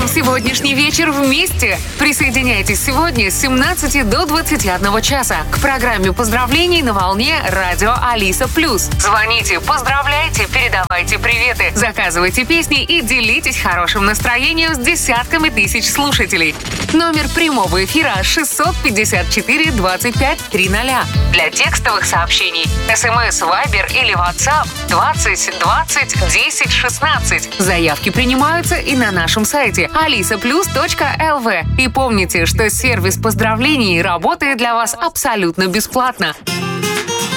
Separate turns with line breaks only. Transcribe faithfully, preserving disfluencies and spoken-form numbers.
сегодняшний вечер вместе. Присоединяйтесь сегодня с семнадцати до двадцати одного часа к программе поздравлений на волне радио Алиса Плюс. Звоните, поздравляйте, передавайте приветы, заказывайте песни и делитесь хорошим настроением с десятками тысяч слушателей. Номер прямого эфира шестьсот пятьдесят четыре двадцать пять тридцать. Для текстовых сообщений СМС, Вайбер или WhatsApp двадцать двадцать десять шестнадцать. Заявки принимаются и на нашем сайте алиса плюс точка эл ви. И помните, что сервис поздравлений работает для вас абсолютно бесплатно.